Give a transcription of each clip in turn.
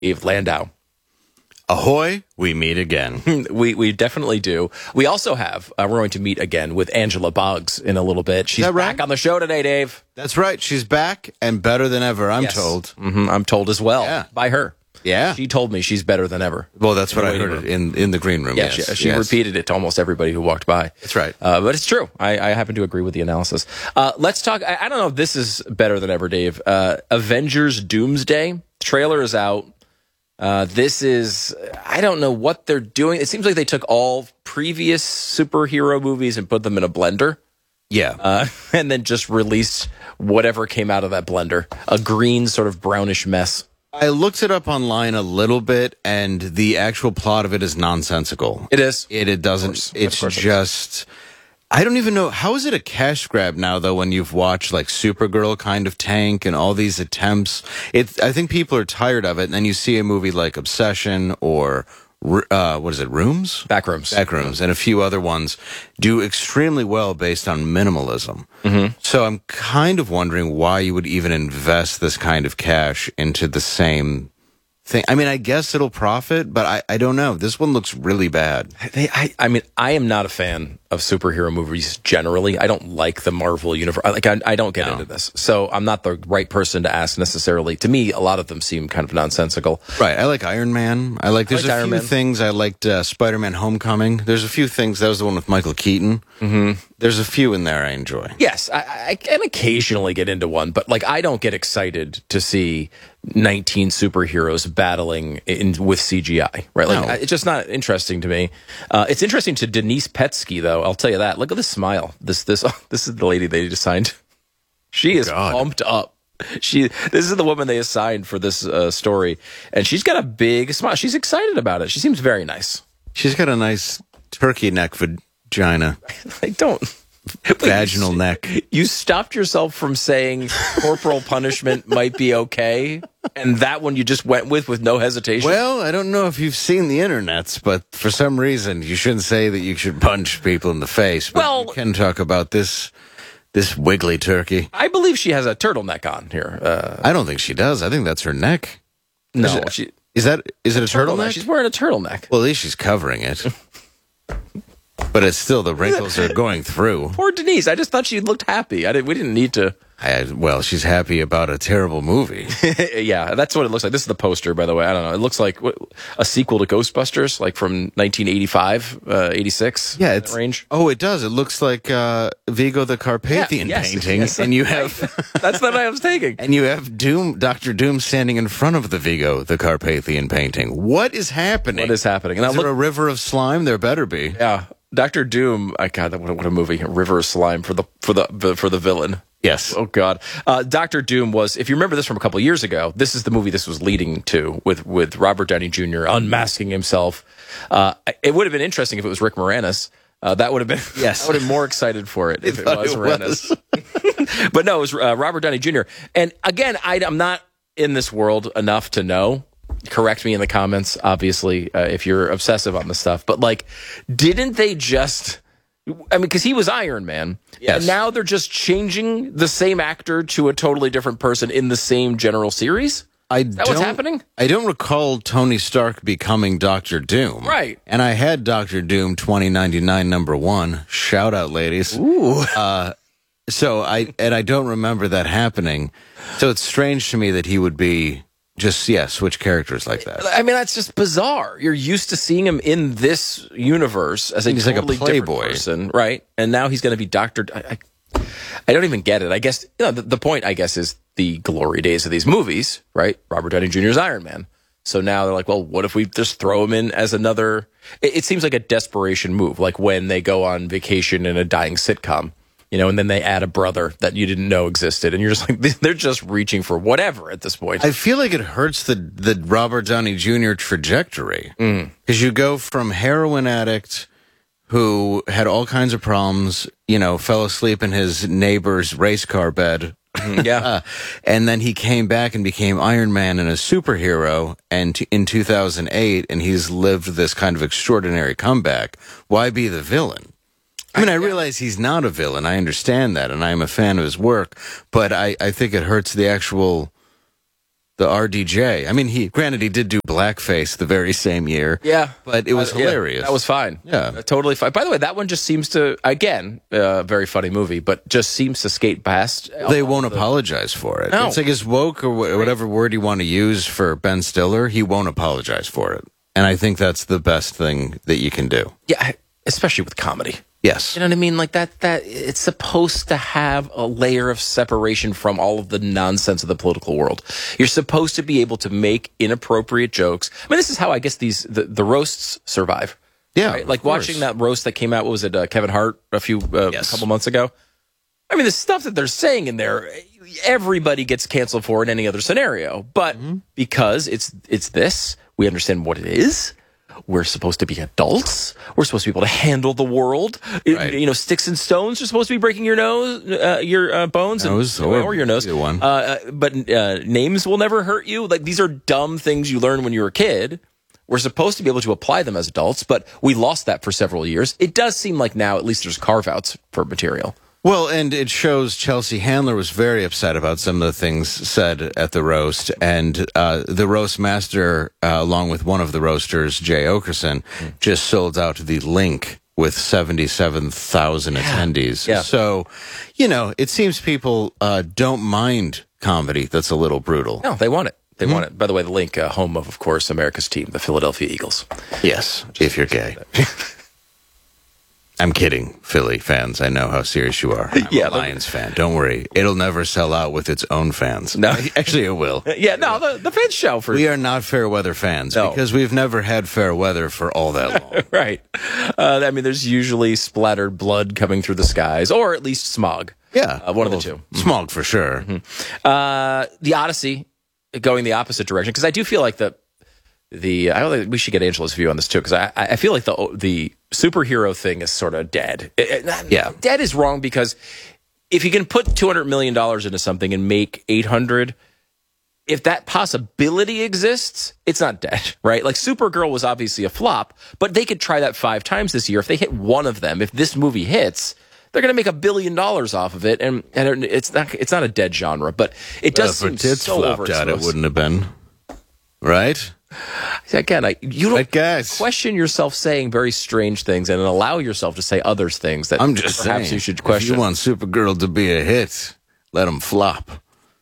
Eve Landau. Ahoy, we meet again. We definitely do. We also have, we're going to meet again with Angela Boggs in a little bit. She's right? back on the show today, Dave. That's right. She's back and better than ever, I'm told. I'm told as well by her. Yeah. She told me she's better than ever. Well, that's what I heard in the green room. Yeah, yes. she repeated it to almost everybody who walked by. That's right. But it's true. I happen to agree with the analysis. Let's talk. I don't know if this is better than ever, Dave. Avengers Doomsday trailer is out. This is, I don't know what they're doing. It seems like they took all previous superhero movies and put them in a blender. Yeah. And then just released whatever came out of that blender. A green sort of brownish mess. I looked it up online a little bit, and the actual plot of it is nonsensical. It is. It doesn't, it's just, I don't even know, how is it a cash grab now, though, when you've watched, like, Supergirl kind of tank and all these attempts? I think people are tired of it, and then you see a movie like Obsession or, what is it, Rooms? Backrooms, and a few other ones do extremely well based on minimalism. Mm-hmm. So I'm kind of wondering why you would even invest this kind of cash into the same thing. I mean, I guess it'll profit, but I don't know. This one looks really bad. I mean, I am not a fan of superhero movies generally. I don't like the Marvel universe. I don't get into this. So I'm not the right person to ask necessarily. To me, a lot of them seem kind of nonsensical. Right. I like Iron Man. There's a few things. I liked Spider-Man Homecoming. There's a few things. That was the one with Michael Keaton. Mm-hmm. There's a few in there I enjoy. Yes, I can occasionally get into one, but like I don't get excited to see 19 superheroes battling with CGI, right? Like it's just not interesting to me. It's interesting to Denise Petsky, though. I'll tell you that. Look at the smile. This is the lady they assigned. She is pumped up. This is the woman they assigned for this story, and she's got a big smile. She's excited about it. She seems very nice. She's got a nice turkey neck vagina. I don't. Vaginal neck. You stopped yourself from saying corporal punishment might be okay, and that one you just went with no hesitation? Well, I don't know if you've seen the internets, but for some reason you shouldn't say that you should punch people in the face. But you can talk about this wiggly turkey. I believe she has a turtleneck on here. I don't think she does. I think that's her neck. No, is it a turtleneck? She's wearing a turtleneck. Well, at least she's covering it. But it's still, the wrinkles are going through. Poor Denise. I just thought she looked happy. We didn't need to. Well, she's happy about a terrible movie. Yeah, that's what it looks like. This is the poster, by the way. I don't know. It looks like a sequel to Ghostbusters, like from 1985, 86. Yeah, it's range. Oh, it does. It looks like Vigo the Carpathian painting, yes, and you have that's the way I was taking. And you have Dr. Doom standing in front of the Vigo the Carpathian painting. What is happening? What is happening? And is there a river of slime? There better be. Yeah, Dr. Doom. God, what a movie! A river of slime for the villain. Yes. Oh, God. Dr. Doom was, if you remember this from a couple of years ago, this is the movie this was leading to with Robert Downey Jr. unmasking himself. It would have been interesting if it was Rick Moranis. That would have been, yes. I would have been more excited for it if it was Moranis. But no, it was Robert Downey Jr. And again, I'm not in this world enough to know. Correct me in the comments, obviously, if you're obsessive on this stuff. But like, didn't they just... I mean, because he was Iron Man. Yes. And now they're just changing the same actor to a totally different person in the same general series? Is that what's happening? I don't recall Tony Stark becoming Dr. Doom. Right. And I had Dr. Doom 2099 #1. Shout out, ladies. Ooh. So I don't remember that happening. So it's strange to me that he would be... just, switch characters like that. I mean, that's just bizarre. You're used to seeing him in this universe as a totally like a playboy different person, right? And now he's going to be Dr. I don't even get it. I guess the point, I guess, is the glory days of these movies, right? Robert Downey Jr.'s Iron Man. So now they're like, well, what if we just throw him in as another... It seems like a desperation move, like when they go on vacation in a dying sitcom. And then they add a brother that you didn't know existed. And you're just like, they're just reaching for whatever at this point. I feel like it hurts the Robert Downey Jr. trajectory. Because you go from heroin addict who had all kinds of problems, fell asleep in his neighbor's race car bed. Yeah. And then he came back and became Iron Man and a superhero in 2008. And he's lived this kind of extraordinary comeback. Why be the villain? I mean, I realize he's not a villain. I understand that, and I'm a fan of his work. But I think it hurts the the RDJ. I mean, he did do blackface the very same year. Yeah. But it was hilarious. Yeah, that was fine. Yeah. Totally fine. By the way, that one just seems to, again, very funny movie, but just seems to skate past. They won't apologize for it. No. It's like his woke or whatever word you want to use for Ben Stiller, he won't apologize for it. And I think that's the best thing that you can do. Yeah, especially with comedy. Yes. You know what I mean? Like that it's supposed to have a layer of separation from all of the nonsense of the political world. You're supposed to be able to make inappropriate jokes. I mean, this is how I guess the roasts survive. Yeah. Right? Like watching that roast that came out, what was it, Kevin Hart a couple months ago? I mean, the stuff that they're saying in there, everybody gets canceled for in any other scenario. But because it's this, we understand what it is. We're supposed to be adults. We're supposed to be able to handle the world. Right. You know, sticks and stones are supposed to be breaking your nose, your bones, or your nose. One. But names will never hurt you. Like, these are dumb things you learn when you're a kid. We're supposed to be able to apply them as adults, but we lost that for several years. It does seem like now, at least, there's carve-outs for material. Well, and it shows Chelsea Handler was very upset about some of the things said at the roast, and the roast master, along with one of the roasters, Jay Okerson, just sold out the link with 77,000 attendees. Yeah. So, you know, it seems people don't mind comedy that's a little brutal. No, they want it. They want it. By the way, the link, home of course, America's team, the Philadelphia Eagles. Yes, if you're gay. I'm kidding, Philly fans. I know how serious you are. I'm a Lions fan. Don't worry. It'll never sell out with its own fans. No. Actually, it will. Yeah, no, the fans show for... We are not fair weather fans because we've never had fair weather for all that long. Right. I mean, there's usually splattered blood coming through the skies, or at least smog. Yeah. One of the two. Smog for sure. The Odyssey going the opposite direction, because I do feel like I don't think we should get Angela's view on this too, because I feel like the superhero thing is sort of dead. Dead is wrong, because if you can put $200 million into something and make 800, if that possibility exists, it's not dead, right? Like Supergirl was obviously a flop, but they could try that 5 times this year. If they hit one of them, if this movie hits, they're going to make $1 billion off of it, and it's not a dead genre, but it does seem so flopped out. It wouldn't have been, right? Again, you don't guys question yourself saying very strange things and allow yourself to say other things that I'm just perhaps saying, you should question. If you want Supergirl to be a hit, let them flop.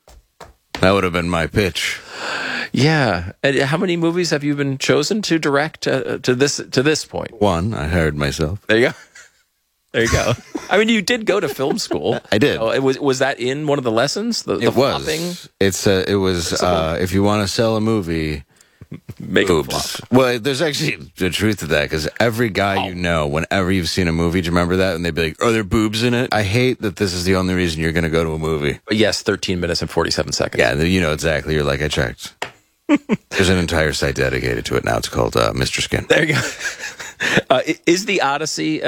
That would have been my pitch. Yeah. And how many movies have you been chosen to direct to this point? One. I hired myself. There you go. There you go. I mean, you did go to film school. I did. Was that in one of the lessons? It was. Flopping? It was. If you want to sell a movie, make boobs. it flop. Well, there's actually the truth to that, because every guy you know, whenever you've seen a movie, do you remember that? And they'd be like, "Are there boobs in it?" I hate that this is the only reason you're going to go to a movie. But yes, 13 minutes and 47 seconds. Yeah, you know exactly. You're like, I checked. There's an entire site dedicated to it now. It's called Mr. Skin. There you go. Is the Odyssey,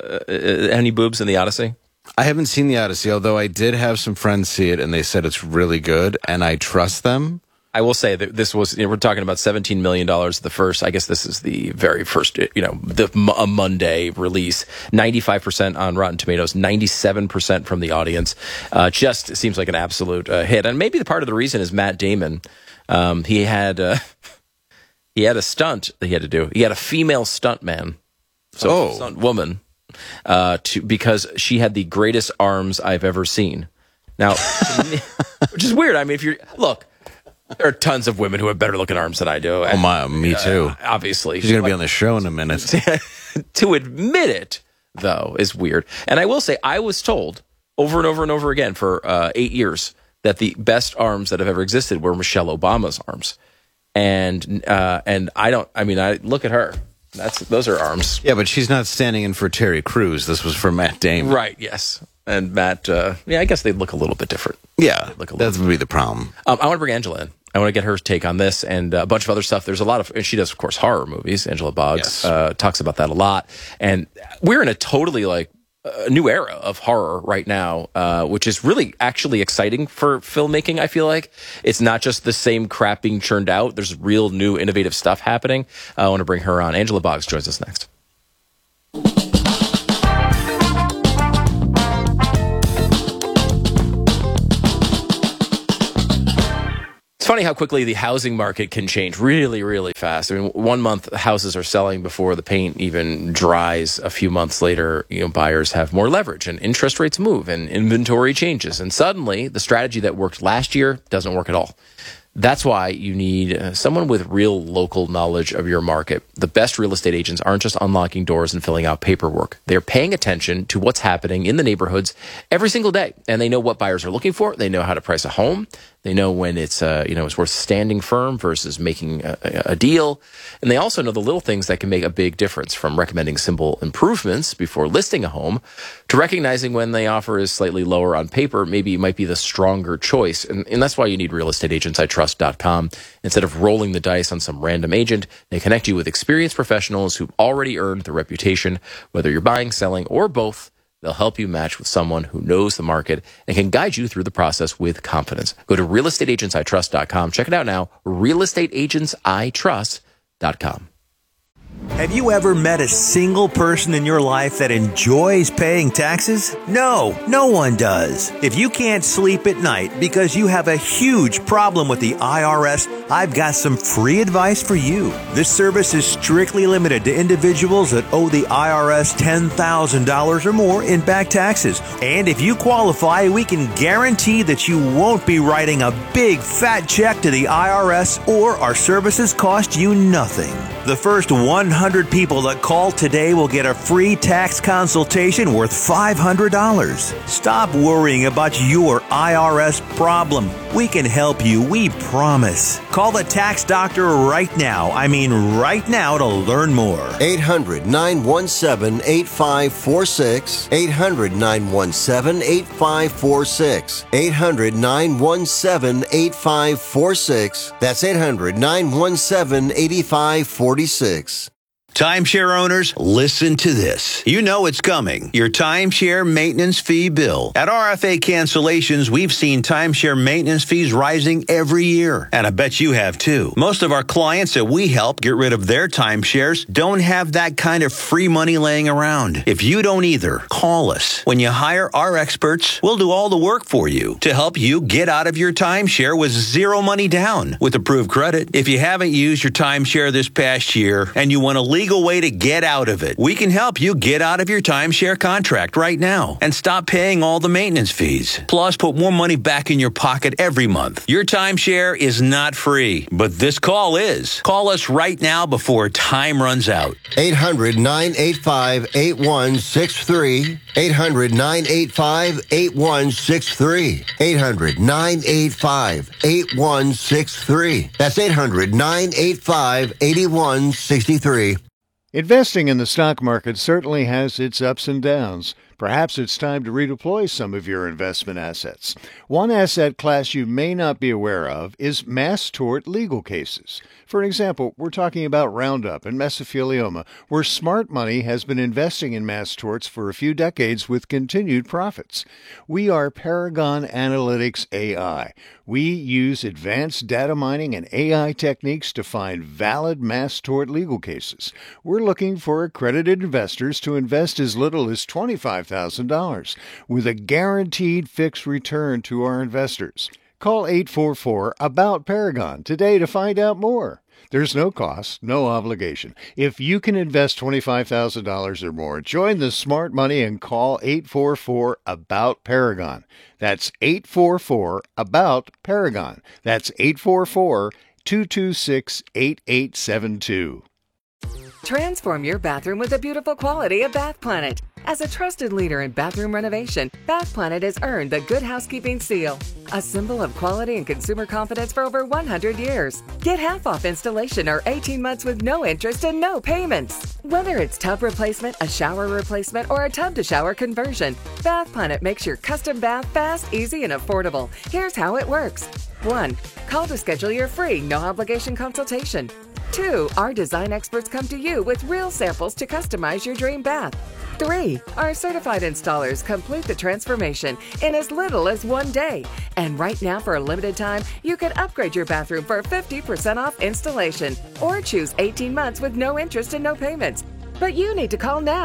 any boobs in the Odyssey? I haven't seen the Odyssey, although I did have some friends see it, and they said it's really good, and I trust them. I will say that this was, we're talking about $17 million the first, I guess this is the very first, a Monday release. 95% on Rotten Tomatoes, 97% from the audience. Just seems like an absolute hit. And maybe the part of the reason is Matt Damon. He had a stunt that he had to do. He had a female stunt man. Stunt woman. Because she had the greatest arms I've ever seen. Now, which is weird. I mean, there are tons of women who have better looking arms than I do. And, me too. Obviously. She's going to be on the show in a minute. To admit it, though, is weird. And I will say, I was told over and over and over again for 8 years that the best arms that have ever existed were Michelle Obama's arms. And I look at her. Those are arms. Yeah, but she's not standing in for Terry Crews. This was for Matt Damon. Right, yes. And Matt, I guess they look a little bit different. Yeah, that would be the problem. I want to bring Angela in. I want to get her take on this and a bunch of other stuff. There's a lot of, and she does, of course, horror movies. Angela Boggs talks about that a lot. And we're in a totally a new era of horror right now, which is really actually exciting for filmmaking, I feel like. It's not just the same crap being churned out. There's real new innovative stuff happening. I want to bring her on. Angela Boggs joins us next. It's funny how quickly the housing market can change really, really fast. I mean, 1 month houses are selling before the paint even dries. A few months later, buyers have more leverage and interest rates move and inventory changes. And suddenly the strategy that worked last year doesn't work at all. That's why you need someone with real local knowledge of your market. The best real estate agents aren't just unlocking doors and filling out paperwork. They're paying attention to what's happening in the neighborhoods every single day. And they know what buyers are looking for. They know how to price a home. They know when it's worth standing firm versus making a deal. And they also know the little things that can make a big difference, from recommending simple improvements before listing a home to recognizing when the offer is slightly lower on paper, maybe it might be the stronger choice. And that's why you need realestateagentsitrust.com. Instead of rolling the dice on some random agent, they connect you with experienced professionals who've already earned the reputation. Whether you're buying, selling, or both, they'll help you match with someone who knows the market and can guide you through the process with confidence. Go to realestateagentsitrust.com. Check it out now, realestateagentsitrust.com. Have you ever met a single person in your life that enjoys paying taxes? No, no one does. If you can't sleep at night because you have a huge problem with the IRS, I've got some free advice for you. This service is strictly limited to individuals that owe the IRS $10,000 or more in back taxes. And if you qualify, we can guarantee that you won't be writing a big fat check to the IRS, or our services cost you nothing. The first 100 people that call today will get a free tax consultation worth $500. Stop worrying about your IRS problem. We can help you, we promise. Call the tax doctor right now. I mean right now, to learn more. 800-917-8546. 800-917-8546. 800-917-8546. That's 800-917-8546. Timeshare owners, listen to this. You know it's coming. Your timeshare maintenance fee bill. At RFA Cancellations, we've seen timeshare maintenance fees rising every year. And I bet you have too. Most of our clients that we help get rid of their timeshares don't have that kind of free money laying around. If you don't either, call us. When you hire our experts, we'll do all the work for you to help you get out of your timeshare with zero money down with approved credit. If you haven't used your timeshare this past year and you want to legal way to get out of it, we can help you get out of your timeshare contract right now and stop paying all the maintenance fees. Plus, put more money back in your pocket every month. Your timeshare is not free, but this call is. Call us right now before time runs out. 800-985-8163. 800-985-8163. 800-985-8163. That's 800-985-8163. Investing in the stock market certainly has its ups and downs. Perhaps it's time to redeploy some of your investment assets. One asset class you may not be aware of is mass tort legal cases. For example, we're talking about Roundup and mesothelioma, where smart money has been investing in mass torts for a few decades with continued profits. We are Paragon Analytics AI. We use advanced data mining and AI techniques to find valid mass tort legal cases. We're looking for accredited investors to invest as little as $25,000 with a guaranteed fixed return to our investors. Call 844-ABOUT-PARAGON today to find out more. There's no cost, no obligation. If you can invest $25,000 or more, join the smart money and call 844-ABOUT-PARAGON. That's 844-ABOUT-PARAGON. That's 844-226-8872. Transform your bathroom with the beautiful quality of Bath Planet. As a trusted leader in bathroom renovation, Bath Planet has earned the Good Housekeeping seal, a symbol of quality and consumer confidence for over 100 years. Get half off installation or 18 months with no interest and no payments. Whether it's tub replacement, a shower replacement, or a tub-to-shower conversion, Bath Planet makes your custom bath fast, easy, and affordable. Here's how it works. 1. Call to schedule your free, no-obligation consultation. 2. Our design experts come to you with real samples to customize your dream bath. 3. Our certified installers complete the transformation in as little as 1 day. And right now, for a limited time, you can upgrade your bathroom for 50% off installation or choose 18 months with no interest and no payments. But you need to call now.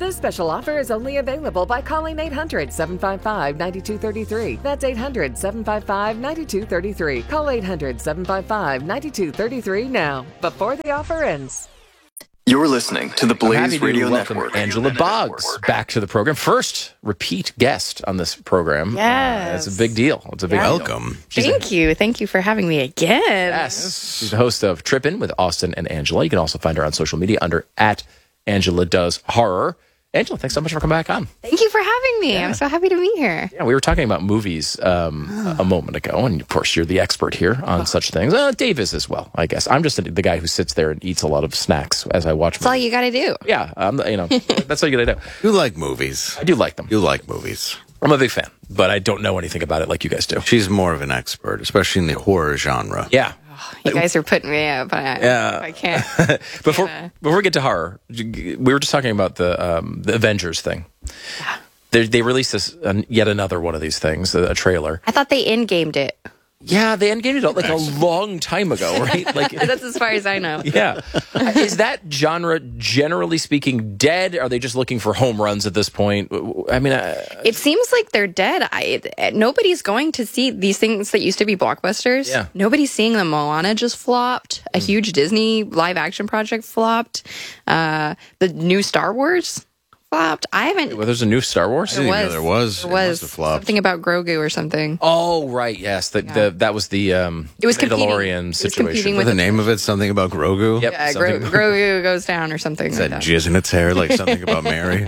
This special offer is only available by calling 800-755-9233. That's 800-755-9233. Call 800-755-9233 now, before the offer ends. You're listening to the Blaze Radio Network. Angela Boggs back to the program. First repeat guest on this program. Yes. It's a big deal. It's a big welcome. Thank you. Thank you for having me again. Yes. She's the host of Trippin' with Austin and Angela. You can also find her on social media under @AngelaDoesHorror. Angela, thanks so much for coming back on. Thank you for having me. I'm so happy to be here. Yeah, we were talking about movies a moment ago, and of course, you're the expert here on such things. Dave is as well, I guess. I'm just the guy who sits there and eats a lot of snacks as I watch. That's all you got to do. Yeah, that's all you got to do. You like movies. I do like them. You like movies. I'm a big fan, but I don't know anything about it like you guys do. She's more of an expert, especially in the horror genre. Yeah. You guys are putting me up. I can't. Before we get to horror, we were just talking about the Avengers thing. They released this yet another one of these things, a trailer. I thought they in-gamed it. Yeah, they endgamed it like a long time ago, right? Like that's as far as I know. Yeah. Is that genre, generally speaking, dead? Are they just looking for home runs at this point? I mean, it seems like they're dead. Nobody's going to see these things that used to be blockbusters. Yeah. Nobody's seeing them. Moana just flopped. A huge Disney live action project flopped. The new Star Wars flopped. I haven't. Well, there's a new Star Wars. I didn't know there was. There It must was have flopped. something about Grogu or something. Oh, right. Yes, that was the It was Mandalorian situation. With the name of it, something about Grogu. Yep. Yeah, something- Grogu goes down or something. Is like that that. jizz in its hair, like something about Mary?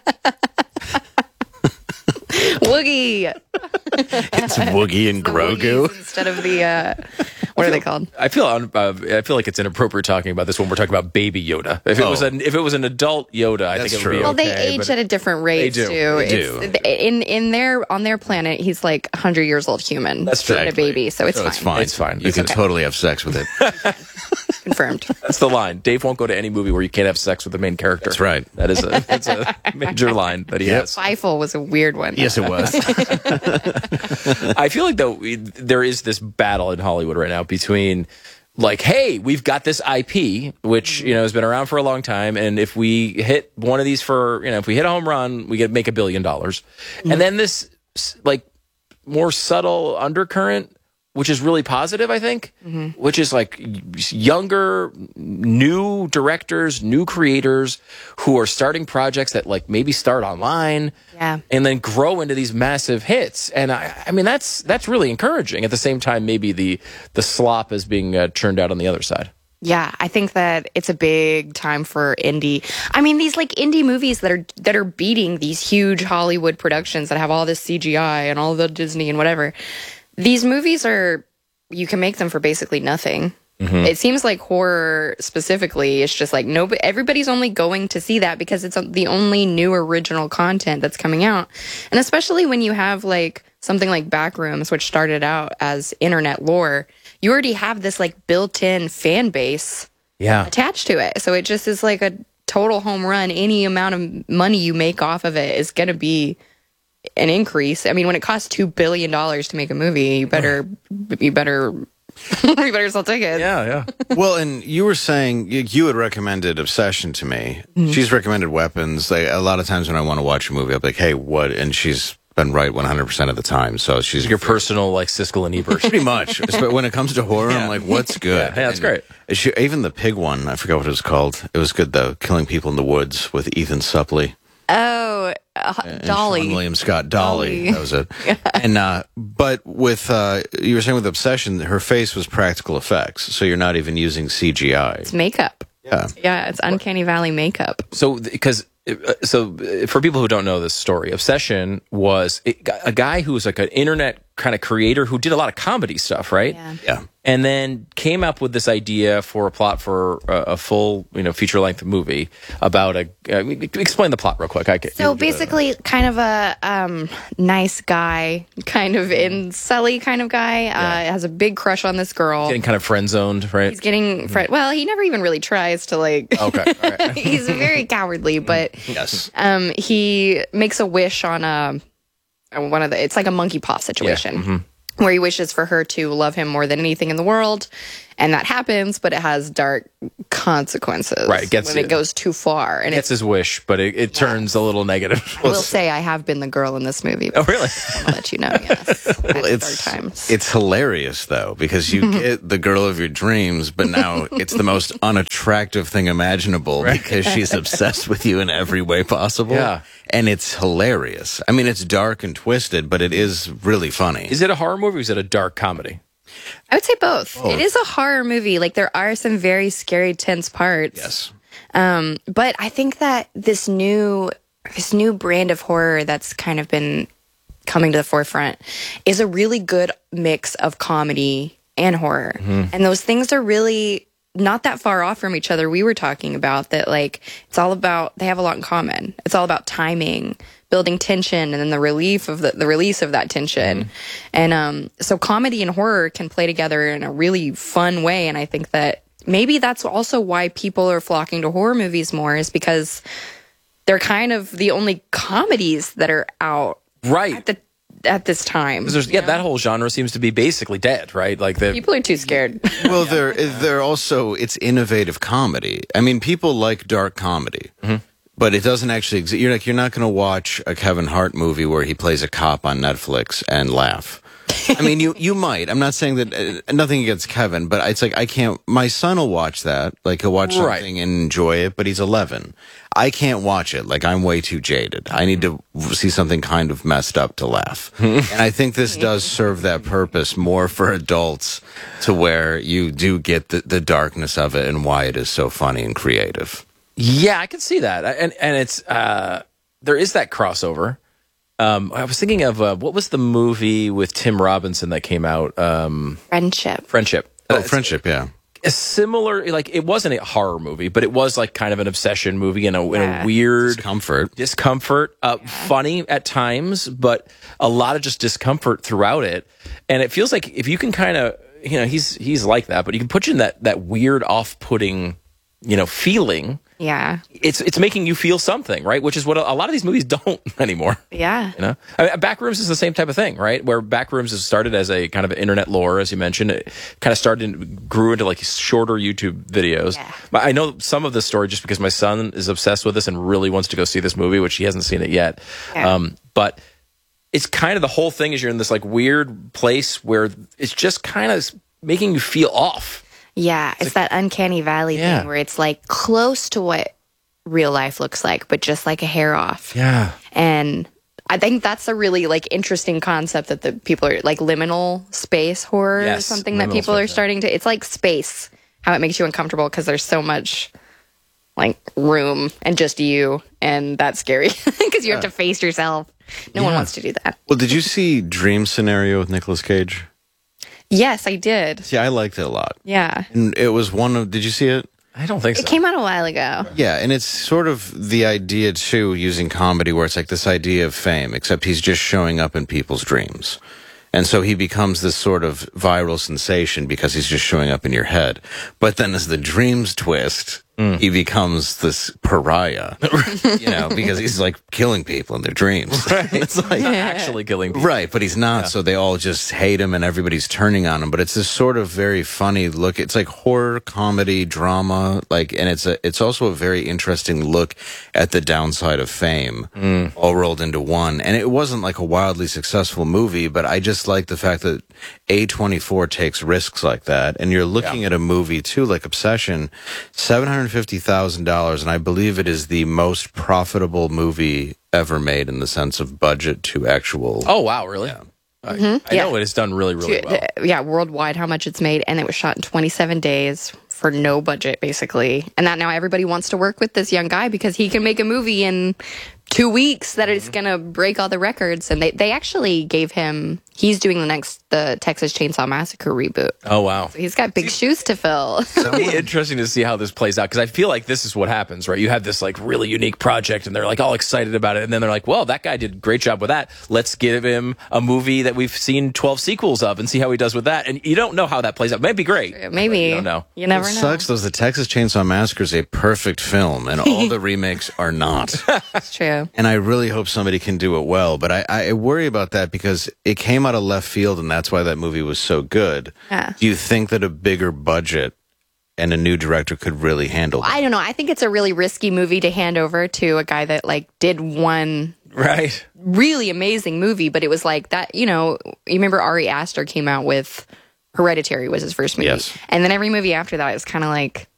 Woogie. It's Woogie and Grogu. Woogie's instead of the what are they called? I feel like it's inappropriate talking about this when we're talking about Baby Yoda. If it was an adult Yoda, I think it would be okay. Well, they age at a different rate They do. too. They do. On their planet, he's like 100 years old human. That's true. And a baby, so it's fine. It's fine. You can totally have sex with it. Confirmed. That's the line. Dave won't go to any movie where you can't have sex with the main character. That's right. That's a major line that he has. Feifel was a weird one. Yes, it was. I feel like though there is this battle in Hollywood right now between like, hey, we've got this IP which has been around for a long time, and if we hit one of these if we hit a home run, we get make $1 billion, and then this like more subtle undercurrent, which is really positive, I think, which is like younger, new directors, new creators who are starting projects that like maybe start online and then grow into these massive hits. And I mean, that's really encouraging. At the same time, maybe the slop is being churned out on the other side. Yeah, I think that it's a big time for indie. I mean, these like indie movies that are beating these huge Hollywood productions that have all this CGI and all the Disney and whatever. These movies you can make them for basically nothing. It seems like horror specifically, it's just like everybody's only going to see that because it's the only new original content that's coming out. And especially when you have like something like Backrooms, which started out as internet lore, you already have this like built-in fan base attached to it. So it just is like a total home run. Any amount of money you make off of it is going to be an increase. I mean, when it costs $2 billion to make a movie, you better sell tickets. Yeah. Well, and you were saying you had recommended Obsession to me. She's recommended Weapons. Like a lot of times when I want to watch a movie, I'm like, hey, what? And she's been right 100% of the time. So she's your personal like Siskel and Ebert. Pretty much. But when it comes to horror, I'm like, what's good? Yeah, that's great. Even the pig one, I forgot what it was called. It was good though. Killing People in the Woods with Ethan Suplee. Oh, Dolly. Sean William Scott. Dolly. That was it. And but with you were saying with Obsession, her face was practical effects, so you're not even using CGI. It's makeup. Yeah, it's Uncanny Valley makeup. So for people who don't know this story, Obsession was a guy who was like an internet kind of creator who did a lot of comedy stuff, right? Yeah. And then came up with this idea for a plot for a full, feature length movie about explain the plot real quick. So basically, kind of a nice guy, kind of incelly kind of guy, has a big crush on this girl. Getting kind of friend zoned, right? He's getting well, he never even really tries to like. Okay, all right. He's very cowardly, but yes, he makes a wish on it's like a monkey paw situation. Where he wishes for her to love him more than anything in the world. And that happens, but it has dark consequences. Right. It goes too far. And it gets his wish, but it turns a little negative. I will say I have been the girl in this movie. Oh, really? I'll let you know, yes. Well, it's hilarious, though, because you get the girl of your dreams, but now it's the most unattractive thing imaginable because she's obsessed with you in every way possible. Yeah. And it's hilarious. I mean, it's dark and twisted, but it is really funny. Is it a horror movie or is it a dark comedy? I would say both. It is a horror movie. Like, there are some very scary, tense parts. Yes. But I think that this new brand of horror that's kind of been coming to the forefront is a really good mix of comedy and horror. And those things are really not that far off from each other. We were talking about that, like, it's all about, they have a lot in common. It's all about timing, building tension, and then the release of that tension. And so comedy and horror can play together in a really fun way. And I think that maybe that's also why people are flocking to horror movies more, is because they're kind of the only comedies that are out at this time. That whole genre seems to be basically dead, right? Like people are too scared. Well, they're also, it's innovative comedy. I mean, people like dark comedy. But it doesn't actually exist. You're not going to watch a Kevin Hart movie where he plays a cop on Netflix and laugh. I mean, you might. I'm not saying that, nothing against Kevin, but it's like, I can't, my son will watch that. Like, he'll watch something and enjoy it, but he's 11. I can't watch it. Like, I'm way too jaded. I need to see something kind of messed up to laugh. And I think this does serve that purpose more for adults, to where you do get the darkness of it and why it is so funny and creative. Yeah, I can see that, and it's there is that crossover. I was thinking of what was the movie with Tim Robinson that came out? Friendship. Friendship. Yeah. A similar, like, it wasn't a horror movie, but it was like kind of an obsession movie in a weird discomfort. Funny at times, but a lot of just discomfort throughout it. And it feels like if you can kind of, he's like that, but you can put you in that weird, off-putting, feeling. Yeah. It's making you feel something, right? Which is what a lot of these movies don't anymore. Yeah. I mean, Backrooms is the same type of thing, right? Where Backrooms has started as a kind of internet lore, as you mentioned. It kind of grew into like shorter YouTube videos. Yeah. But I know some of the story just because my son is obsessed with this and really wants to go see this movie, which he hasn't seen it yet. Yeah. But it's kind of, the whole thing is you're in this like weird place where it's just kind of making you feel off. Yeah, it's that uncanny valley thing where it's like close to what real life looks like, but just like a hair off. Yeah. And I think that's a really like interesting concept that the people are like, liminal space horror is something that people are starting to, it's like space, how it makes you uncomfortable because there's so much like room and just you, and that's scary because you have to face yourself. No one wants to do that. Well, did you see Dream Scenario with Nicolas Cage? Yes, I did. See, I liked it a lot. Yeah. And it was did you see it? I don't think so. It came out a while ago. Yeah, and it's sort of the idea, too, using comedy, where it's like this idea of fame, except he's just showing up in people's dreams. And so he becomes this sort of viral sensation because he's just showing up in your head. But then as the dreams twist, he becomes this pariah, because he's like killing people in their dreams. Right. It's like not actually killing people. Right, but he's not. Yeah. So they all just hate him and everybody's turning on him. But it's this sort of very funny look. It's like horror, comedy, drama, and it's also a very interesting look at the downside of fame, all rolled into one. And it wasn't like a wildly successful movie, but I just like the fact that A24 takes risks like that. And you're looking at a movie too, like Obsession, $750,000, and I believe it is the most profitable movie ever made in the sense of budget to actual. Oh wow, really? Yeah. I know it has done really, really well. Yeah, worldwide, how much it's made, and it was shot in 27 days for no budget, basically. And that now everybody wants to work with this young guy because he can make a movie in 2 weeks that is going to break all the records. And they actually gave him, he's doing the Texas Chainsaw Massacre reboot. Oh, wow. So he's got big shoes to fill. It'll be interesting to see how this plays out, because I feel like this is what happens, right? You have this like really unique project and they're like all excited about it. And then they're like, well, that guy did a great job with that. Let's give him a movie that we've seen 12 sequels of and see how he does with that. And you don't know how that plays out. It might be great. Maybe. You don't know. You never know. It sucks though. The Texas Chainsaw Massacre is a perfect film and all the remakes are not. That's true. And I really hope somebody can do it well. But I worry about that because it came out of left field, and that's why that movie was so good. Yeah. Do you think that a bigger budget and a new director could really handle that? I don't know. I think it's a really risky movie to hand over to a guy that like did one really amazing movie, but it was like that, you know, you remember Ari Aster came out with Hereditary was his first movie. Yes. And then every movie after that is kind of like,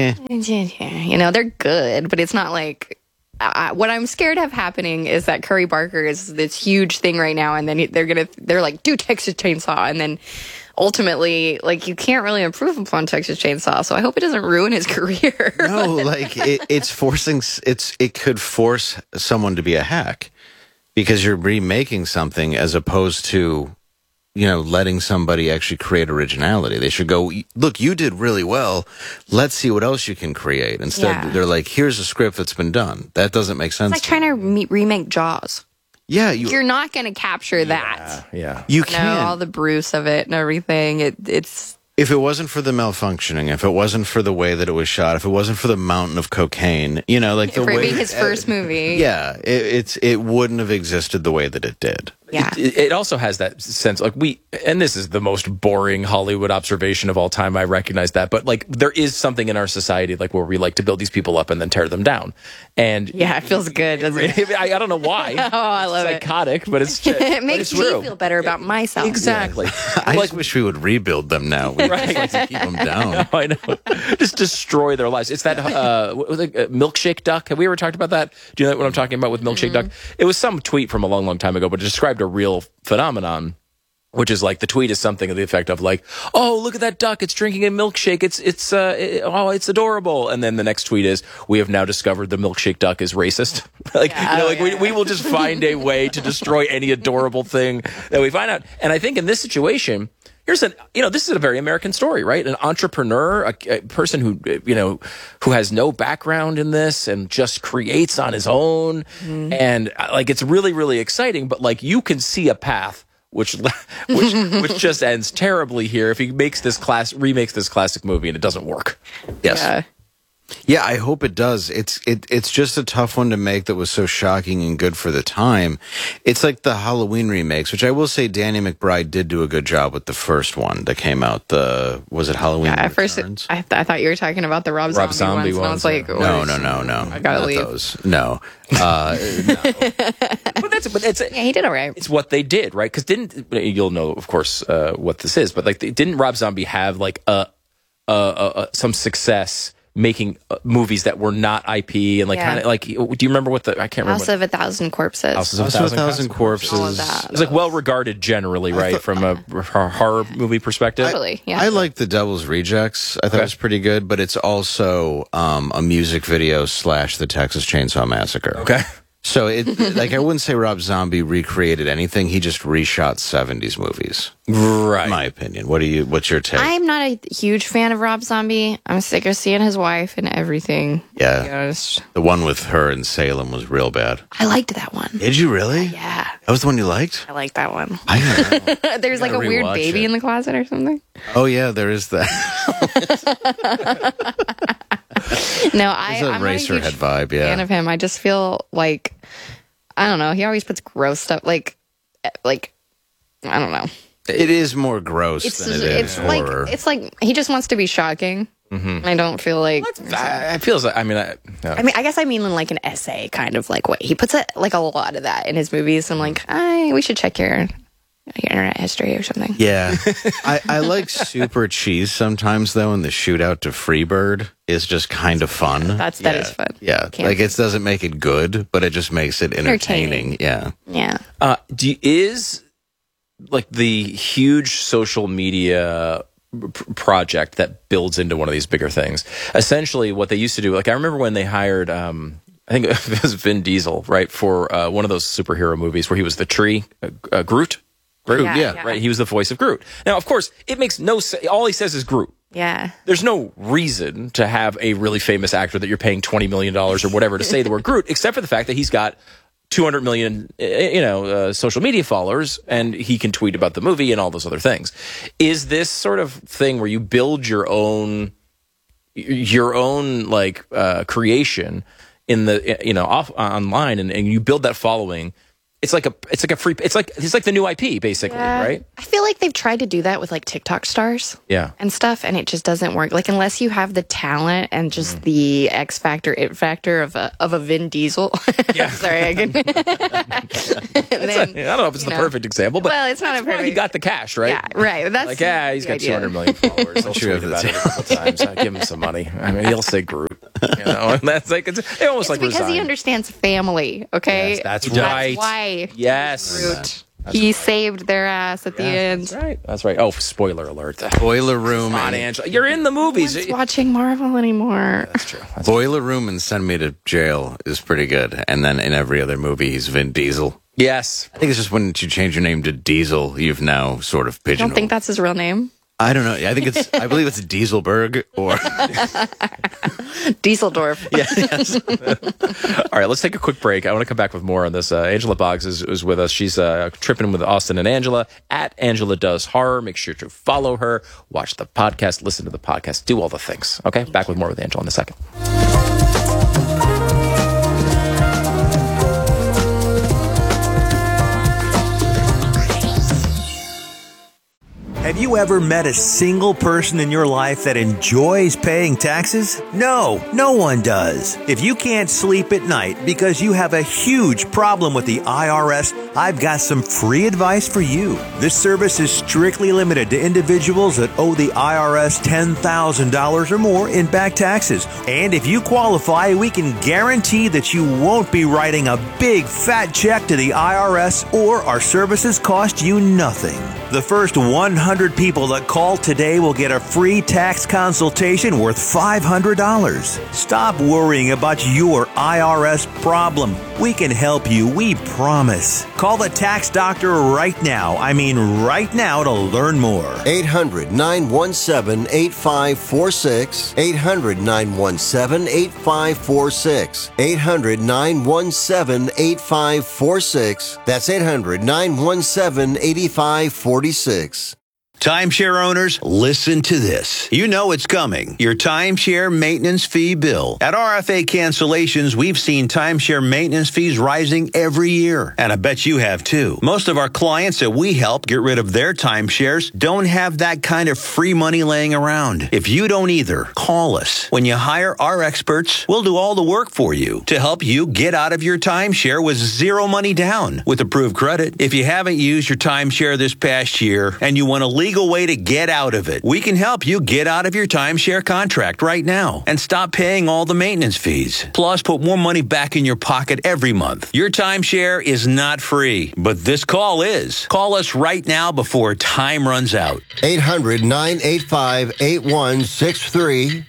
you know, they're good, but it's not like, what I'm scared of happening is that Curry Barker is this huge thing right now, and then they're like, do Texas Chainsaw, and then ultimately, like, you can't really improve upon Texas Chainsaw, so I hope it doesn't ruin his career. No, like, it could force someone to be a hack, because you're remaking something as opposed to, you know, letting somebody actually create originality. They should go, look, you did really well. Let's see what else you can create. Instead, they're like, here's a script that's been done. That doesn't make sense. It's like trying to remake Jaws. Yeah. You're not going to capture that. Yeah. You can. all the Bruce of it and everything. It's... If it wasn't for the malfunctioning, if it wasn't for the way that it was shot, if it wasn't for the mountain of cocaine, you know, like the for way... it being his first movie. Yeah. It wouldn't have existed the way that it did. Yeah. It also has that sense, like and this is the most boring Hollywood observation of all time, I recognize that, but like there is something in our society like where we like to build these people up and then tear them down. And yeah, it feels good, doesn't it? I don't know why. I love it's psychotic, but it's just, it makes me feel better about myself. Exactly. Yeah. I just wish we would rebuild them now. We just like to keep them down. I know. Just destroy their lives. It's that milkshake duck. Have we ever talked about that? Do you know what I'm talking about with milkshake duck? It was some tweet from a long, long time ago, but it described a real phenomenon, which is like the tweet is something to the effect of like, oh, look at that duck, it's drinking a milkshake, it's adorable, and then the next tweet is, we have now discovered the milkshake duck is racist. We will just find a way to destroy any adorable thing that we find out. And I think in this situation, this is a very American story, right? An entrepreneur, a person who has no background in this and just creates on his own. Mm-hmm. And like, it's really, really exciting, but like you can see a path which just ends terribly here if he remakes this classic movie and it doesn't work. Yes. Yeah, I hope it does. It's just a tough one to make that was so shocking and good for the time. It's like the Halloween remakes, which I will say Danny McBride did do a good job with the first one that came out. Was it Halloween Returns? I thought you were talking about the Rob Zombie ones. And I was like, no. I gotta leave. Those. No. No. He did all right. It's what they did, right? Because you'll know, of course, what this is, but like, didn't Rob Zombie have like some success making movies that were not IP and like kind of like, do you remember I can't remember. House of a Thousand Corpses. House of a Thousand Corpses. All of that. It's like well regarded generally, right? From a horror movie perspective. Totally, yeah. I like The Devil's Rejects. I thought it was pretty good, but it's also a music video / the Texas Chainsaw Massacre. Okay. So like I wouldn't say Rob Zombie recreated anything. He just reshot 70s movies. Right. In my opinion. What's your take? I'm not a huge fan of Rob Zombie. I'm sick of seeing his wife and everything. Yeah. To be honest. The one with her in Salem was real bad. I liked that one. Did you really? Yeah. That was the one you liked? I liked that one. I don't know. There's like a weird baby in the closet or something. Oh yeah, there is that. No, I'm not a huge vibe, fan of him. I just feel like, I don't know. He always puts gross stuff. Like I don't know. It is more gross than it is horror. It's like he just wants to be shocking. Mm-hmm. I don't feel like. It feels like. I guess I mean in like an essay kind of like way. He puts like a lot of that in his movies. I'm like, we should check your internet history or something. Yeah. I like Super Cheese sometimes, though, and the shootout to Freebird is just kind of fun. That is fun. Yeah. Like, it doesn't make it good, but it just makes it entertaining. Yeah. Yeah. Is, like, the huge social media project that builds into one of these bigger things, essentially what they used to do, like, I remember when they hired... I think it was Vin Diesel, right, for one of those superhero movies where he was the tree, Groot. Groot, yeah, right. He was the voice of Groot. Now, of course, it makes no sense. All he says is Groot. Yeah. There's no reason to have a really famous actor that you're paying $20 million or whatever to say the word Groot, except for the fact that he's got 200 million, social media followers, and he can tweet about the movie and all those other things. Is this sort of thing where you build your own creation in the online and you build that following? it's like the new IP basically, right? I feel like they've tried to do that with like TikTok stars, and stuff, and it just doesn't work. Like unless you have the talent and just the X factor, it factor of a Vin Diesel. Yeah, sorry, I can. I don't know if it's the perfect example, but well, it's not a perfect. He got the cash, right? Yeah, right. That's like he's got 200 million followers. I'll tweet about it a couple times. I give him some money. I mean, he'll say Groot. And that's like they almost like because resign. he understands family. Okay, yes, that's right. That's why. Yes. Groot. He saved their ass at the end. That's right. That's right. Oh, spoiler alert. Boiler Room. Come on, Angela. You're in the movies. No one's watching Marvel anymore. Yeah, that's true. Boiler Room and Send Me to Jail is pretty good. And then in every other movie, he's Vin Diesel. Yes. I think it's just when you change your name to Diesel, you've now sort of pigeonholed. I don't think that's his real name. I don't know. I believe it's Dieselberg or Dieseldorf. Yes. All right, let's take a quick break. I want to come back with more on this. Angela Boggs is with us. She's tripping with Austin and Angela at Angela Does Horror. Make sure to follow her, watch the podcast, listen to the podcast, do all the things. Okay, back with more with Angela in a second. Have you ever met a single person in your life that enjoys paying taxes? No, no one does. If you can't sleep at night because you have a huge problem with the IRS, I've got some free advice for you. This service is strictly limited to individuals that owe the IRS $10,000 or more in back taxes. And if you qualify, we can guarantee that you won't be writing a big fat check to the IRS, or our services cost you nothing. The first 100 people that call today will get a free tax consultation worth $500. Stop worrying about your IRS problem. We can help you, we promise. Call the tax doctor right now. I mean right now to learn more. 800-917-8546. 800-917-8546. 800-917-8546. That's 800-917-8546. Timeshare owners, listen to this. You know it's coming. Your timeshare maintenance fee bill. At RFA Cancellations, we've seen timeshare maintenance fees rising every year. And I bet you have too. Most of our clients that we help get rid of their timeshares don't have that kind of free money laying around. If you don't either, call us. When you hire our experts, we'll do all the work for you to help you get out of your timeshare with zero money down with approved credit. If you haven't used your timeshare this past year and you want to legal way to get out of it, we can help you get out of your timeshare contract right now and stop paying all the maintenance fees. Plus, put more money back in your pocket every month. Your timeshare is not free, but this call is. Call us right now before time runs out. 800-985-8163.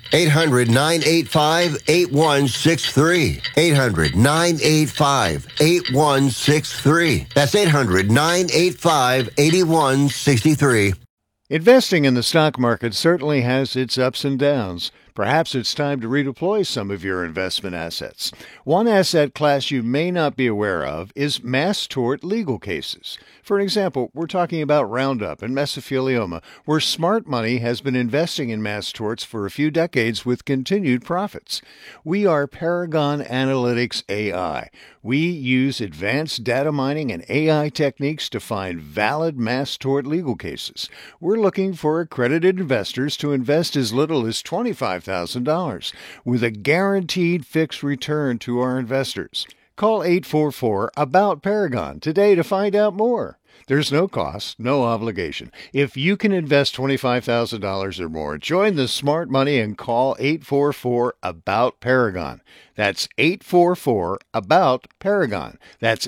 800-985-8163. 800-985-8163. That's 800-985-8163. Investing in the stock market certainly has its ups and downs. Perhaps it's time to redeploy some of your investment assets. One asset class you may not be aware of is mass tort legal cases. For example, we're talking about Roundup and mesothelioma, where smart money has been investing in mass torts for a few decades with continued profits. We are Paragon Analytics AI. We use advanced data mining and AI techniques to find valid mass tort legal cases. We're looking for accredited investors to invest as little as $25,000 with a guaranteed fixed return to our investors. Call 844-ABOUT-PARAGON today to find out more. There's no cost, no obligation. If you can invest $25,000 or more, join the smart money and call 844-ABOUT-PARAGON. That's 844-ABOUT-PARAGON. That's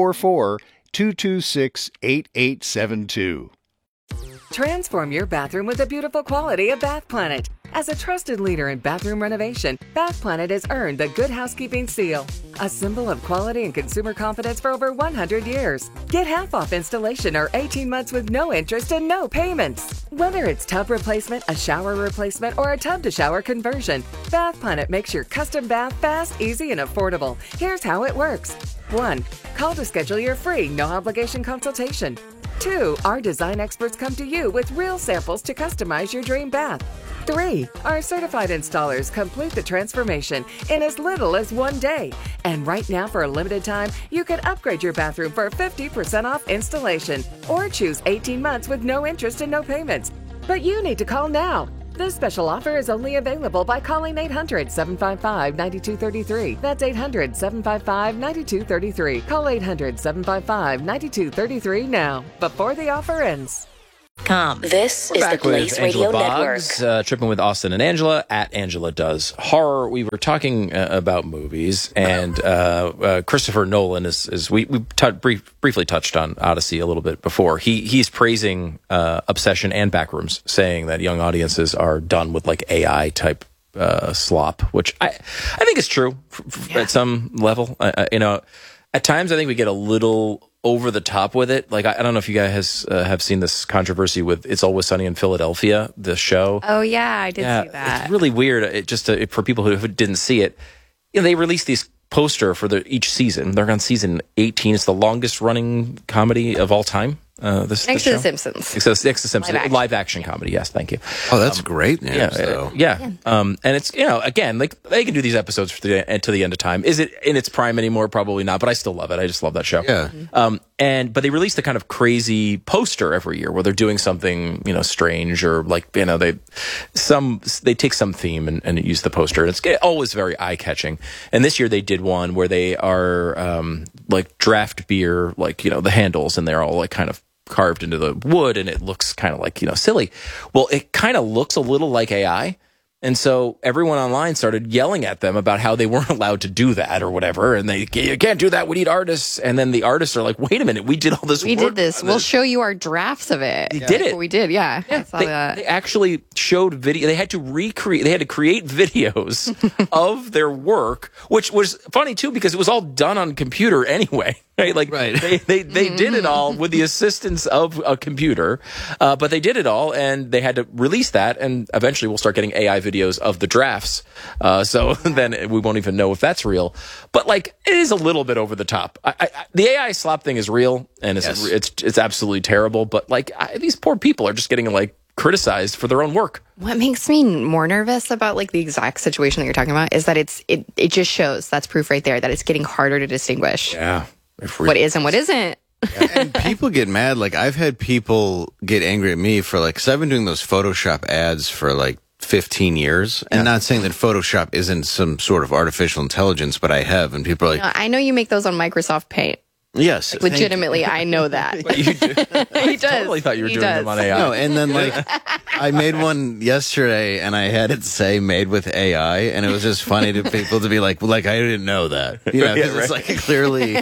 844-226-8872. Transform your bathroom with the beautiful quality of Bath Planet. As a trusted leader in bathroom renovation, Bath Planet has earned the Good Housekeeping seal, a symbol of quality and consumer confidence for over 100 years. Get half off installation or 18 months with no interest and no payments. Whether it's tub replacement, a shower replacement, or a tub-to-shower conversion, Bath Planet makes your custom bath fast, easy, and affordable. Here's how it works. 1. Call to schedule your free, no-obligation consultation. 2, our design experts come to you with real samples to customize your dream bath. 3, our certified installers complete the transformation in as little as 1 day. And right now, for a limited time, you can upgrade your bathroom for 50% off installation or choose 18 months with no interest and no payments. But you need to call now. This special offer is only available by calling 800-755-9233. That's 800-755-9233. Call 800-755-9233 now, before the offer ends. This is the Blaze Radio Network. Tripping with Austin and Angela at Angela Does Horror. We were talking about movies, and Christopher Nolan is we briefly touched on Odyssey a little bit before. He's praising Obsession and Backrooms, saying that young audiences are done with like AI type slop, which I think is true at some level. At times I think we get a little over the top with it. Like, I don't know if you guys have seen this controversy with It's Always Sunny in Philadelphia, the show. Oh, yeah, I did see that. It's really weird. For people who didn't see it, they released these poster for each season. They're on season 18. It's the longest running comedy of all time. Next to The Simpsons. Next to The Simpsons. Live action comedy. Yes, thank you. Oh, that's great news, though. Yeah. And it's, again, like they can do these episodes to the end of time. Is it in its prime anymore? Probably not, but I still love it. I just love that show. Yeah. But they release the kind of crazy poster every year where they're doing something, strange, or like, they take some theme and use the poster. And it's always very eye catching. And this year they did one where they are like draft beer, like, the handles, and they're all like kind of carved into the wood, and it looks kind of like, silly. Well, it kind of looks a little like AI. And so everyone online started yelling at them about how they weren't allowed to do that or whatever. And you can't do that. We need artists. And then the artists are like, wait a minute. We did all this work. We did this. We'll show you our drafts of it. They did it. We did. Yeah. I saw that. They actually showed video. They had to create videos of their work, which was funny too, because it was all done on computer anyway. Right? Like, they did it all with the assistance of a computer, but they did it all, and they had to release that, and eventually we'll start getting AI videos of the drafts, so then we won't even know if that's real. But, like, it is a little bit over the top. The AI slop thing is real, and it's absolutely terrible, but, like, these poor people are just getting, like, criticized for their own work. What makes me more nervous about like the exact situation that you're talking about is that it just shows, that's proof right there, that it's getting harder to distinguish. Yeah. What is and what isn't. And people get mad. Like, I've had people get angry at me for, like, 'cause I've been doing those Photoshop ads for, like, 15 years. And not saying that Photoshop isn't some sort of artificial intelligence, but I have. And people are like... No, I know you make those on Microsoft Paint. Yes. Like, legitimately, I know that. But you do. He does. I totally thought you were doing them on AI. No, and then, like, I made one yesterday, and I had it say made with AI, and it was just funny to people to be like, I didn't know that. It's like clearly...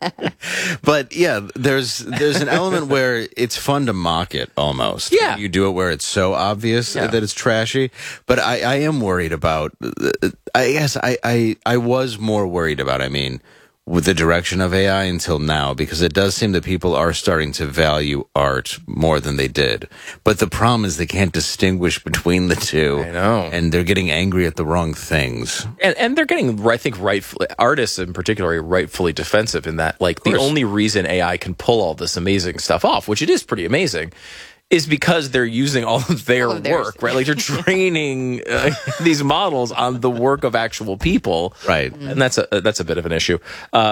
But, yeah, there's an element where it's fun to mock it, almost. Yeah. You do it where it's so obvious that it's trashy. But I am worried about... I guess I was more worried about, with the direction of AI until now, because it does seem that people are starting to value art more than they did. But the problem is they can't distinguish between the two. I know. And they're getting angry at the wrong things. And they're getting, I think, rightfully, artists in particular are rightfully defensive in that, like, the only reason AI can pull all this amazing stuff off, which it is pretty amazing, is because they're using all of their work, right? Like, they're training these models on the work of actual people, right? And that's a bit of an issue.